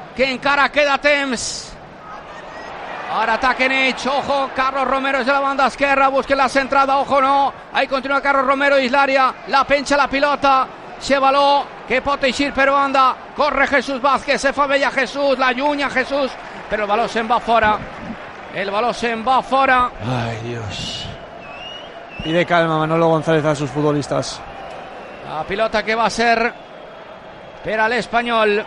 que encara queda temps. Ara ataquen ells, ojo, Carlos Romero és de la banda esquerra, busquen la centrada, ojo no, ahí continua Carlos Romero dins l'àrea, la penja la pilota, se baló que pot eixir per banda, corre Jesús Vázquez, se fa bella Jesús, la llunya Jesús, però el baló se'n va fora, el baló se'n va fora. Ay, Dios. Pide calma Manolo González a sus futbolistas. La pilota que va a ser per a l'Espanyol.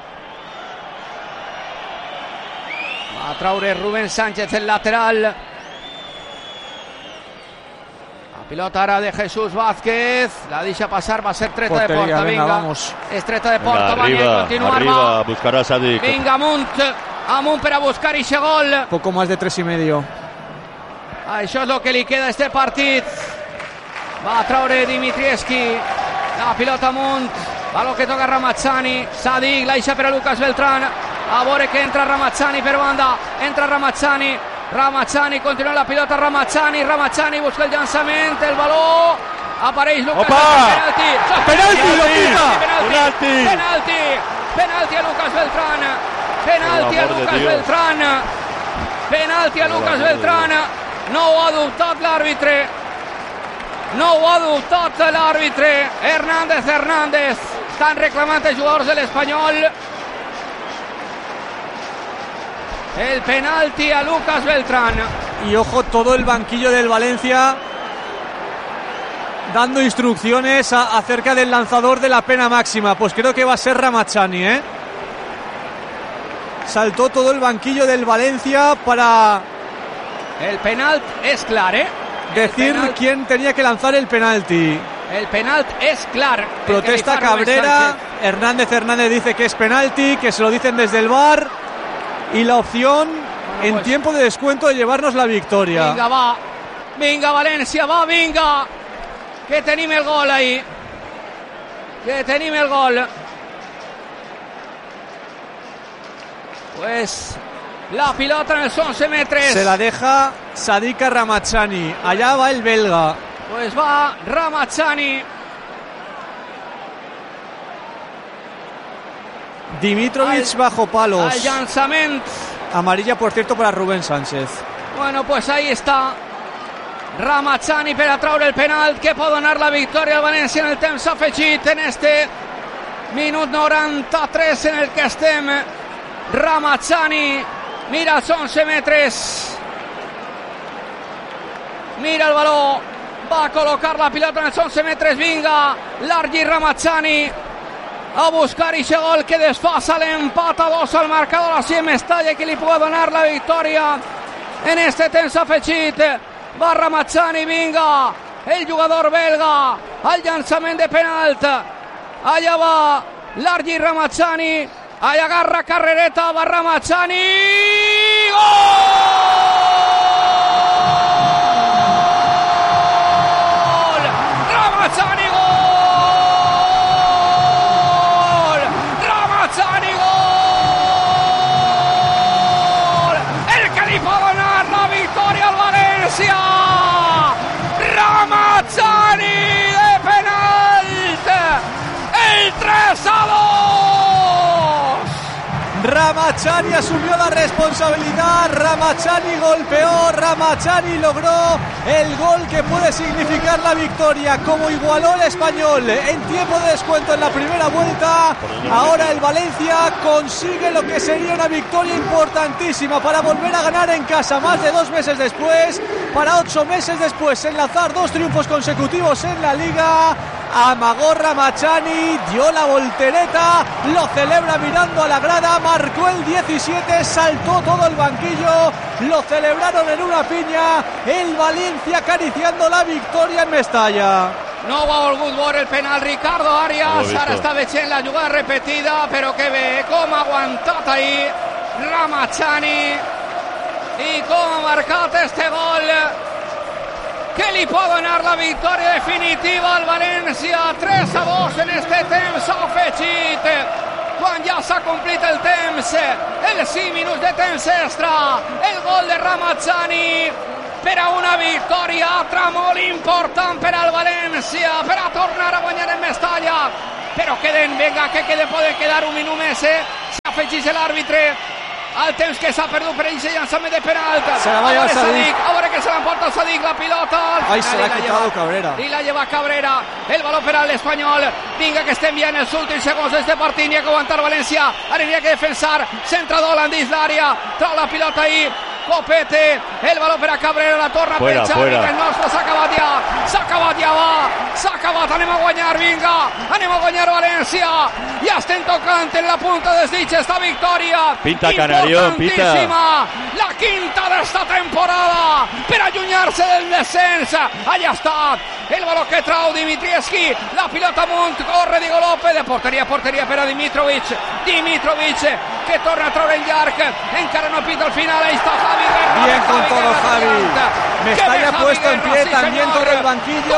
Va a traure Rubén Sánchez, el lateral. La pilota ara de Jesús Vázquez, la deixa passar, va a ser treta de porta, venga, vamos. És treta de porta, venga, arriba, buscarà Sadik. Vinga, amunt per a buscar ixe gol. Poco más de 3,5. Això és el que li queda a este partit. Va a traure Dimitrievski, la pilota amunt, baló que toca Ramazzani, Sadik, la deixa per a Lucas Beltrán, a veure que entra Ramazzani per banda, entra Ramazzani, continua la pilota Ramazzani busca el llançament, el baló, apareix Lucas Beltrán, penalti a Lucas Beltrán, penalti a Lucas Beltrán, no ho ha dubtat l'àrbitre, Hernández, estan reclamant els jugadors de l'Espanyol el penalti a Lucas Beltrán. Y ojo, todo el banquillo del Valencia dando instrucciones acerca del lanzador de la pena máxima. Pues creo que va a ser Ramazzani, ¿eh? Saltó todo el banquillo del Valencia para... El penalt és clar, decir quién tenía que lanzar el penalti. El penalt és clar. Protesta Cabrera, Hernández dice que es penalti, que se lo dicen desde el VAR, y la opción en tiempo de descuento de llevarnos la victoria. Vinga València, vinga, que tenim el gol ahí, pues la pilota en els 11 metres. Se la deja Sadik a Ramazzani. Allá va el belga. Pues va Ramazzani. Dimitrovic bajo palos. Al llançament. Amarilla, por cierto, para Rubén Sánchez. Bueno, pues ahí está Ramazzani per a traure el penal que pot donar la victòria al València en el temps afegit en este minut 93 en el que estem. Ramazzani mira els 11 metres, mira el baló, va a col·locar la pilota en els 11 metres, vinga, Largi Ramazzani a buscar ixe gol que desfasa l'empat a 2 al marcador així en Mestalla, que li pot donar la victòria en este temps afegit. Va Ramazzani, vinga, el jugador belga, al llançament de penalt, allà va Largi Ramazzani, allà agarra carrereta, va Ramazzani, gol! Ramazzani, gol! Ramazzani, gol! El que li pot donar la victòria al València! Ramazzani de penalt! El 3-2! Ramazzani asumió la responsabilidad, Ramazzani golpeó, Ramazzani logró el gol que puede significar la victoria, como igualó el Español en tiempo de descuento en la primera vuelta. Ahora el Valencia consigue lo que sería una victoria importantísima para volver a ganar en casa más de 2 meses después, para 8 meses después enlazar 2 triunfos consecutivos en la Liga. Amagó Ramazzani, dio la voltereta, lo celebra mirando a la grada, marcó el 17, saltó todo el banquillo, lo celebraron en una piña, el Valencia acariciando la victoria en Mestalla. No ho ha volgut veure el penal Ricardo Arias, ara està veient la jugada repetida, però que bé, com ha aguantat ahí Ramazzani i com ha marcat este gol que li pot donar la victòria definitiva al València. 3-2 en este temps afegit, quan ja s'ha complit el temps, els 5 minuts de temps extra, el gol de Ramazzani per a una victòria altra molt important per al València, per a tornar a guanyar en Mestalla, però queden, vinga, que poden quedar un minut més, afegeix l'àrbitre el temps que s'ha perdut per ells llançament de penal. Se la va a llevar Sadik. A veure que se l'emporta Sadik, la pilota. Ay, se la ha quitado Cabrera. Y la lleva Cabrera. El balón per al Espanyol. Vinga, que estem bien els últims segons d'este partit. N'hi ha que aguantar València. Ara n'hi ha que defensar. Centra Dolan dins l'àrea. Trau la pilota ahí. Copete, el balón per a Cabrera, la torna a penjar, vinga, el nostre s'ha acabat ja, s'ha acabat, anem a guanyar, vinga, anem a guanyar València, ja estem tocant en la punta dels dits esta victòria, pinta Canarión, importantíssima, la quinta d'esta temporada, per allunyar-se del descens, allà està, el balón que trau Dimitrievski, la pilota amunt, corre Diego López, de porteria a porteria per a Dimitrovic, que torna a treure el llarg, encara no pita al final, ahí está Javi Guerra. Bien con todo Javi. Mestalla puesto en pie, sí, también sobre el banquillo.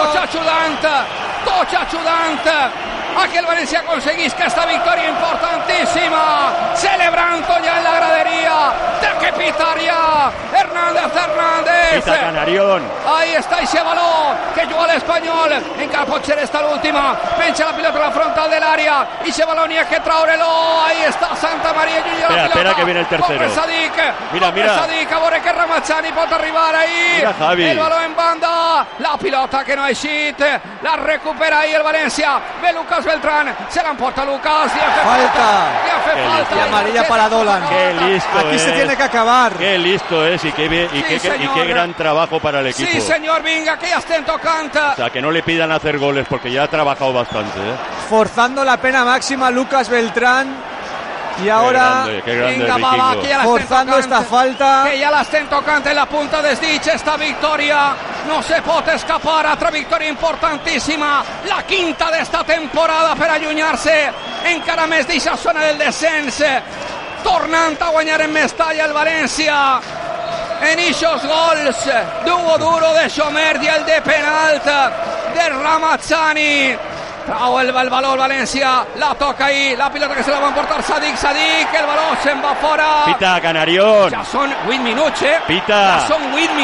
Tots ajudant a que el València aconseguís aquesta victòria importantíssima, celebrant ja en la graderia, de que pitaria Hernández. Pita Canarión. Ahí está ese balón que juga l'Espanyol, encara pot ser esta l'última, penja la pilota a la frontal de l'àrea, i ese balón hi ha que traure-lo, ahí está Santa María, lluny la pilota. Espera que viene el tercero. Mira. Sadik, a veure que Ramachani pot arribar ahí. Mira, Javi. El balón en banda, la pilota que no ha eixit, la recupera ahí el València, ve Lucas Beltrán, se la emporta Lucas, le hace falta. Y amarilla para Dolan. Qué listo aquí se tiene que acabar. Qué listo es y qué gran trabajo para el equipo. Sí, señor, vinga, que ya estén tocando. O sea, que no le pidan hacer goles porque ya ha trabajado bastante, ¿eh? Forzando la pena máxima Lucas Beltrán. Y ahora qué grande vinga, que ja forzando esta falta, que ja l'estem tocant en la punta dels dits esta victòria, no se pot escapar, altra victòria importantíssima, la quinta d'esta temporada per allunyar-se encara més d'eixa zona del descens, tornant a guanyar en Mestalla el València en eixos gols d'Hugo Duro, de Xomer i el de penalt de Ramazani. Trau el valor València, la toca ahí, la pilota que se la va emportar Sadik, el balón se'n va fora. Pita Canarión. Ja són 8 minuts, Pita. Ja són 8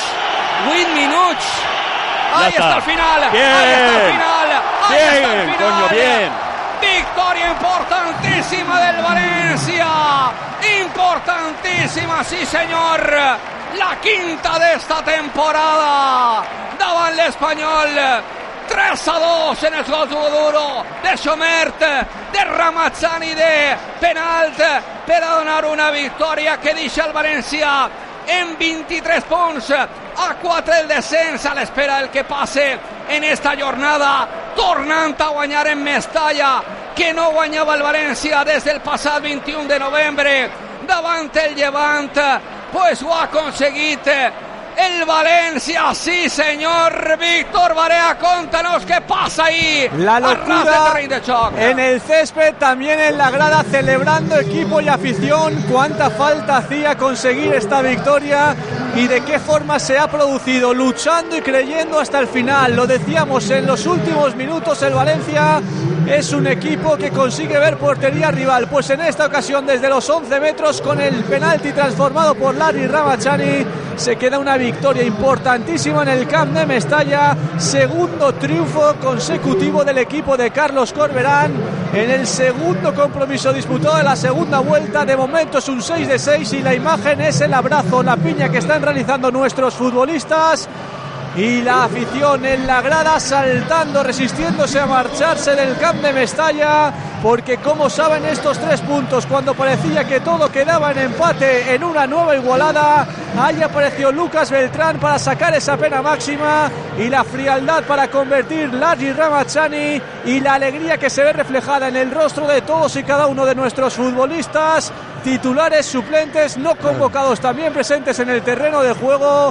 minuts. Ya ahí está el final. Bien, coño, bien. Victòria importantíssima del València. Importantíssima, sí senyor. La quinta d'esta temporada davant l'Espanyol. 3-2 en els gols d'Hugo Duro, de Xomert, de Ramazzani, de penalt, per a donar una victòria que deixa el València en 23 punts, a 4 el descens, a l'espera del que passe en esta jornada, tornant a guanyar en Mestalla, que no guanyava el València des del passat 21 de novembre, davant el Llevant, pues ho ha aconseguit el Valencia, sí señor. Víctor Barea, contanos qué pasa ahí. La locura en el césped, también en la grada, celebrando equipo y afición. Cuánta falta hacía conseguir esta victoria y de qué forma se ha producido, luchando y creyendo hasta el final. Lo decíamos en los últimos minutos, el Valencia es un equipo que consigue ver portería rival, pues en esta ocasión desde los 11 metros con el penalti transformado por Larry Ramachani se queda una victoria importantísima en el Camp de Mestalla, segundo triunfo consecutivo del equipo de Carlos Corberán en el segundo compromiso disputado de la segunda vuelta. De momento es un 6-6 y la imagen es el abrazo, la piña que están realizando nuestros futbolistas y la afición en la grada saltando, resistiéndose a marcharse del Camp de Mestalla, porque como saben, estos 3 puntos, cuando parecía que todo quedaba en empate en una nueva igualada, ahí apareció Lucas Beltrán para sacar esa pena máxima y la frialdad para convertir Larry Ramachani, y la alegría que se ve reflejada en el rostro de todos y cada uno de nuestros futbolistas, titulares, suplentes, no convocados, también presentes en el terreno de juego.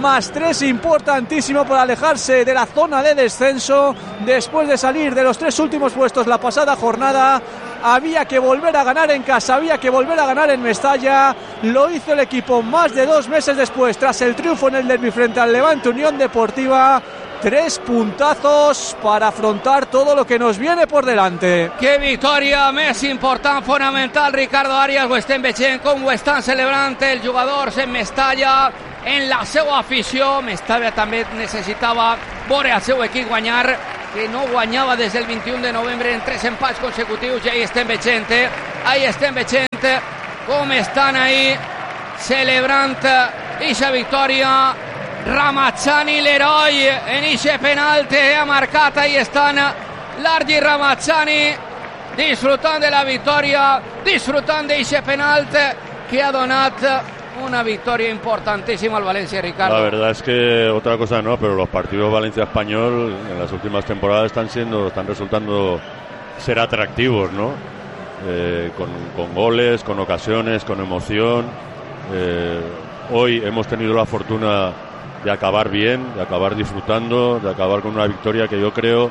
+3 importantísimo para alejarse de la zona de descenso después de salir de los 3 últimos puestos la pasada jornada. Había que volver a ganar en casa, había que volver a ganar en Mestalla. Lo hizo el equipo más de 2 meses después, tras el triunfo en el derbi frente al Levante Unión Deportiva. 3 puntazos para afrontar todo lo que nos viene por delante. Qué victòria més important, fonamental, Ricardo Arias. Ho estem veient com ho estan celebrant els jugadors en Mestalla, en la seva afició. Mestalla també necessitava veure el seu equip guanyar, que no guanyava des del 21 de novembre en 3 empats consecutius, i ahí estem veient ahí estem veient com estan ahí celebrant eixa victòria. Ramazzani, l'heroi, en eixe penalti ha marcat, ahí estan l'Argi Ramazzani disfrutant de la victòria, disfrutant d'eixe penalti que ha donat una victoria importantísima al Valencia, Ricardo. La verdad es que otra cosa no, pero los partidos Valencia-Español en las últimas temporadas están resultando ser atractivos, ¿no? Con goles, con ocasiones, con emoción. Hoy hemos tenido la fortuna de acabar bien, de acabar disfrutando, de acabar con una victoria que yo creo,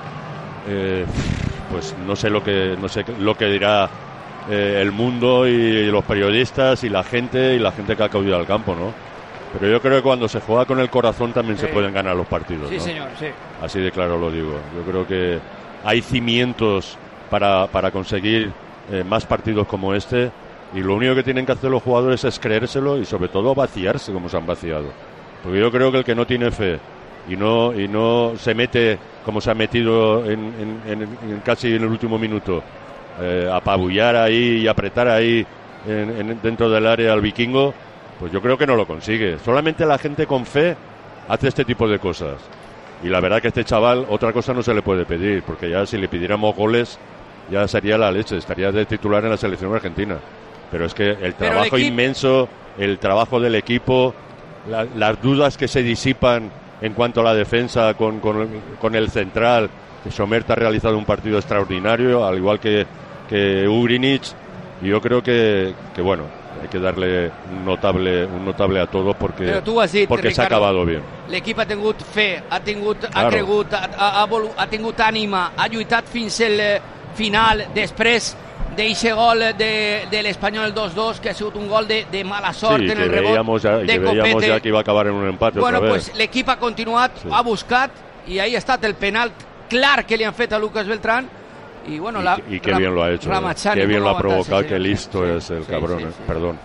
pues no sé lo que dirá el mundo y los periodistas y la gente que ha acudido al campo, ¿no? Pero yo creo que cuando se juega con el corazón también se pueden ganar los partidos, sí, ¿no? señor, sí. Así de claro lo digo. Yo creo que hay cimientos para conseguir más partidos como este, y lo único que tienen que hacer los jugadores es creérselo y sobre todo vaciarse como se han vaciado. Porque yo creo que el que no tiene fe y no se mete como se ha metido en casi en el último minuto, apabullar ahí y apretar ahí dentro del área al vikingo, pues yo creo que no lo consigue. Solamente la gente con fe hace este tipo de cosas. Y la verdad que este chaval otra cosa no se le puede pedir, porque ya si le pidiéramos goles ya sería la leche, estaría de titular en la selección argentina. Pero es que el trabajo inmenso, el trabajo del equipo, las dudas que se disipan en cuanto a la defensa con el central, que Somert ha realizado un partido extraordinario, al igual que Ugrinic, y yo creo que bueno, hay que darle un notable a todos porque dit, Ricardo, s'ha acabado bien. L'equip ha tingut fe, ha cregut, ha tingut ànima, ha lluitat fins al final, després d'eixe gol de l'Espanyol 2-2, que ha sigut un gol de mala sort en el rebot de Copete. Veíamos ya que iba a acabar en un empate bueno, otra pues vez. l'equip ha continuat, ha buscat, i ahí ha estat el penal clar que li han fet a Lucas Beltrán. Y bueno, y qué bien lo ha hecho, qué bien lo ha provocado, qué listo es el cabrón. Sí. Perdón.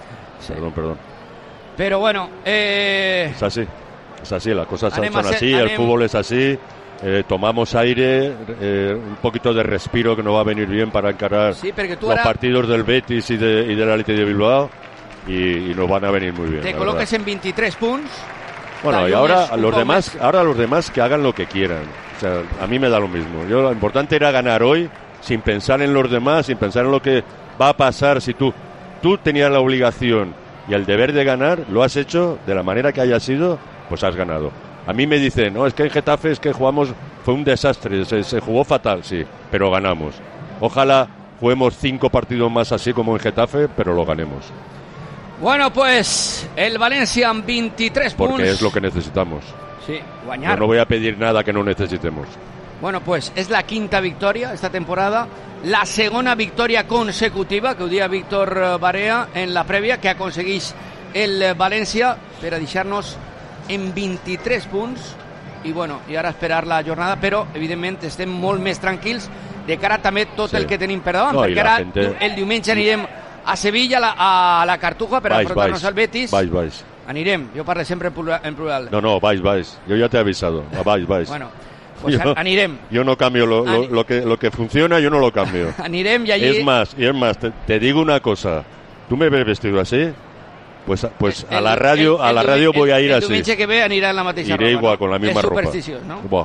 Pero bueno, es así, las cosas son así, el fútbol es así. Tomamos aire, un poquito de respiro que nos va a venir bien para encarar los partidos del Betis y del Athletic de Bilbao, y nos van a venir muy bien. Te coloques en 23 puntos. Bueno, y ahora los demás que hagan lo que quieran. O sea, a mí me da lo mismo. Lo importante era ganar hoy, sin pensar en los demás, sin pensar en lo que va a pasar. Si tú tenías la obligación y el deber de ganar, lo has hecho de la manera que haya sido, pues has ganado. A mí me dicen, no, es que en Getafe fue un desastre, se jugó fatal, sí, pero ganamos. Ojalá juguemos 5 partidos más así como en Getafe, pero lo ganemos. Bueno, pues el Valencia en 23 puntos. Porque es lo que necesitamos. Sí, guanyar. Yo no voy a pedir nada que no necesitemos. Bueno, pues es la 5ª victòria esta temporada, la 2ª victòria consecutiva, que ho dia Víctor Barea en la prèvia, que aconsegueix el València per a deixar-nos en 23 punts. I bueno, i ara esperar la jornada, però evidentment estem molt més tranquils de cara també tot el que tenim per davant, perquè ara el diumenge anirem a Sevilla, a la Cartuja, per enfrontar-nos al Betis. Vais. Anirem, jo parlo sempre en plural. No, vais. Yo ya te he avisado. Vais. Bueno, pues anirem. Yo no cambio lo que funciona, yo no lo cambio. Anirem i allí... Es más, te digo una cosa. ¿Tú me ves vestido así? Pues a la radio voy a ir así. El diumenge que ve anirà en la mateixa ropa. Iré igual, con la misma ropa. Es supersticiós, ¿no? Buah.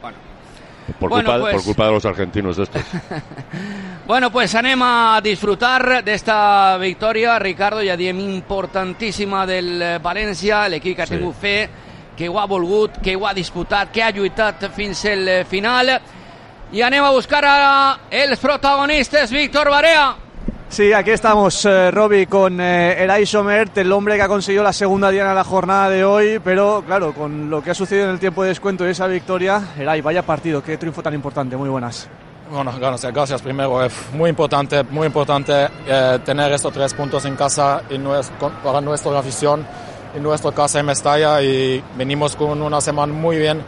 Bueno. Por culpa de los argentinos estos. Bueno, pues anem a disfrutar d'esta victòria, Ricardo, ja diem, importantíssima del València, l'equip que ha tingut fe, que ho ha volgut, que ho ha disputat, que ha lluitat fins al final. I anem a buscar a els protagonistes, Víctor Barea. Sí, aquí estamos, Roby, con Eray Somert, el hombre que ha conseguido la segunda diana de la jornada de hoy, pero claro, con lo que ha sucedido en el tiempo de descuento y esa victoria, Eray, vaya partido, qué triunfo tan importante, muy buenas. Bueno, gracias primero, es muy importante tener estos 3 puntos en casa para nuestra afición, en nuestra casa en Mestalla, y venimos con una semana muy bien,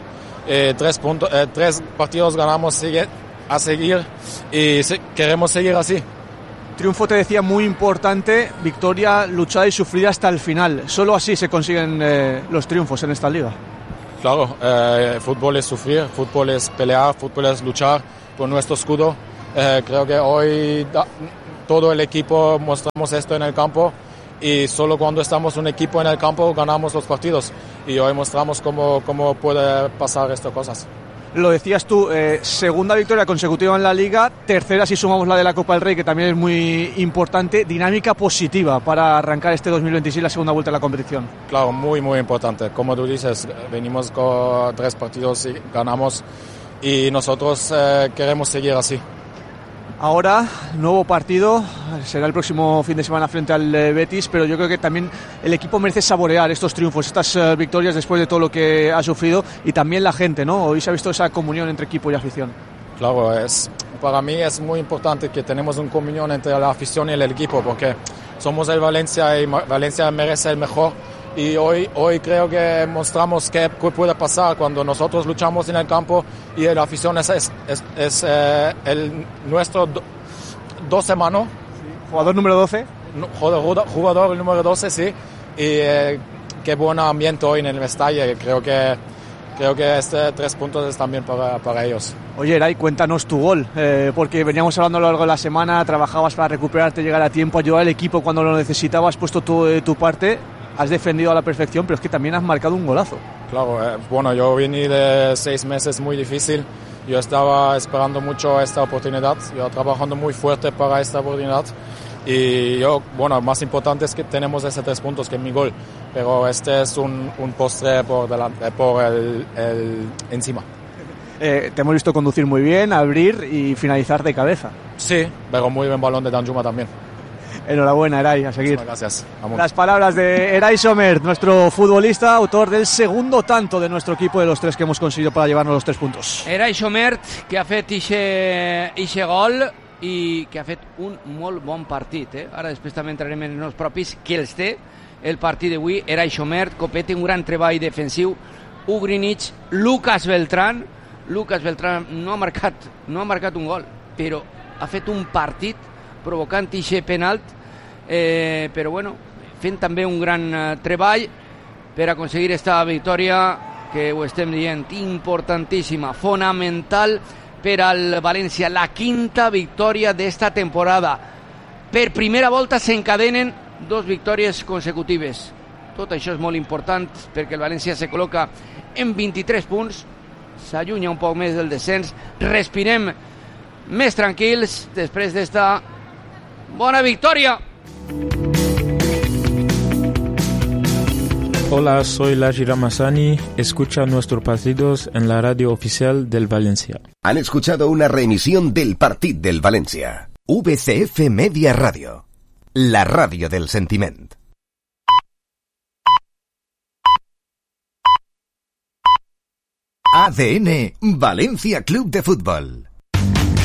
3 partidos ganamos a seguir y queremos seguir así. Triunfo, te decía, muy importante, victoria luchada y sufrida hasta el final. Solo así se consiguen los triunfos en esta liga. Claro, fútbol es sufrir, fútbol es pelear, fútbol es luchar por nuestro escudo. Creo que hoy todo el equipo mostramos esto en el campo y solo cuando estamos un equipo en el campo ganamos los partidos y hoy mostramos cómo puede pasar estas cosas. Lo decías tú, segunda victoria consecutiva en la Liga, tercera si sumamos la de la Copa del Rey, que también es muy importante, dinámica positiva para arrancar este 2026, la segunda vuelta de la competición. Claro, muy importante. Como tú dices, venimos con 3 partidos y ganamos y nosotros queremos seguir así. Ahora, nuevo partido, será el próximo fin de semana frente al Betis, pero yo creo que también el equipo merece saborear estos triunfos, estas victorias después de todo lo que ha sufrido y también la gente, ¿no? Hoy se ha visto esa comunión entre equipo y afición. Claro, para mí es muy importante que tenemos una comunión entre la afición y el equipo, porque somos el Valencia y Valencia merece el mejor. Y hoy creo que mostramos qué puede pasar cuando nosotros luchamos en el campo y la afición es nuestro 12 mano. Jugador número 12. Jugador número 12, sí. Y qué buen ambiente hoy en el estadio. Creo que este 3 puntos es también para ellos. Oye, Eray, cuéntanos tu gol, porque veníamos hablando a lo largo de la semana, trabajabas para recuperarte, llegar a tiempo, ayudar al equipo cuando lo necesitabas, puesto tu parte. Has defendido a la perfección, pero es que también has marcado un golazo. Claro, bueno, yo vine de 6 meses muy difícil. Yo estaba esperando mucho esta oportunidad. Yo trabajando muy fuerte para esta oportunidad. Y más importante es que tenemos ese 3 puntos, que es mi gol. Pero este es un postre por el encima. Te hemos visto conducir muy bien, abrir y finalizar de cabeza. Sí, pero muy buen balón de Danjuma también. Enhorabuena, Eray, a seguir. Muchas gracias. Vamos. Las palabras de Eray Sommer, nuestro futbolista, autor del segundo tanto de nuestro equipo, de los 3 que hemos conseguido para llevarnos los 3 puntos. Eray Sommer, que ha fet ixe gol i que ha fet un molt bon partit. Ara després també entrarem en els propis que els té el partit d'avui. Eray Sommer, Copete, un gran treball defensiu. Ugrinic, Lucas Beltrán no ha marcat un gol, però ha fet un partit provocant ixe penalt, però bueno, fent també un gran treball per aconseguir esta victòria que ho estem dient, importantíssima, fonamental per al València, la 5ª victòria d'esta temporada. Per primera volta s'encadenen 2 victòries consecutives. Tot això és molt important perquè el València se col·loca en 23 punts, s'allunya un poc més del descens, respirem més tranquils després d'esta buena victoria. Hola, soy Laji Ramazani. Escucha nuestros partidos en la radio oficial del Valencia. Han escuchado una reemisión del Partit del Valencia. VCF Media Radio. La radio del sentiment. ADN Valencia Club de Fútbol.